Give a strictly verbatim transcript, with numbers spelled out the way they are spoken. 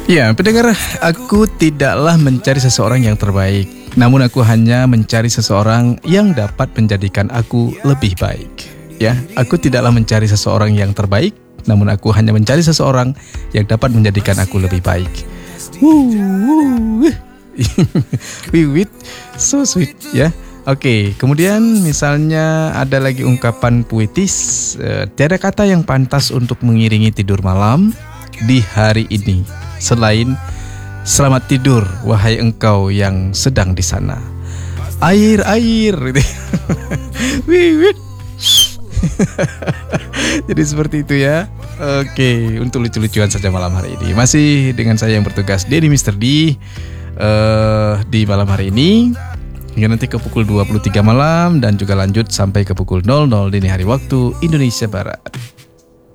Ya, pendengar, aku tidaklah mencari seseorang yang terbaik, namun aku hanya mencari seseorang yang dapat menjadikan aku lebih baik. Ya, aku tidaklah mencari seseorang yang terbaik, namun aku hanya mencari seseorang yang dapat menjadikan aku lebih baik. Woo, woo. Wiwit, so sweet ya. Oke, kemudian misalnya ada lagi ungkapan puitis, uh, tiada kata yang pantas untuk mengiringi tidur malam di hari ini selain selamat tidur wahai engkau yang sedang di sana. Air, air. Wiwit. Jadi seperti itu ya. Oke, untuk lucu-lucuan saja malam hari ini. Masih dengan saya yang bertugas, Denny Mister D, uh, di malam hari ini hingga nanti ke pukul dua puluh tiga malam dan juga lanjut sampai ke pukul nol nol dini hari waktu Indonesia Barat.